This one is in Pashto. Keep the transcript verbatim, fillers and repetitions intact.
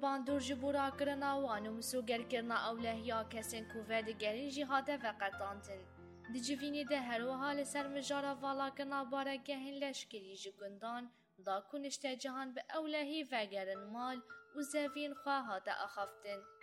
باندور جبورا کرنا وانو مسوگر کرنا اولهیا کسین کوه دگرین جهاده و قطانتن. دی جوینی ده هروها لسر مجارا والا کرنا بارگهین لشکری جگندان دا کنشت جهان به اولهی وگرن مال و زوین خواه ده اخفتن.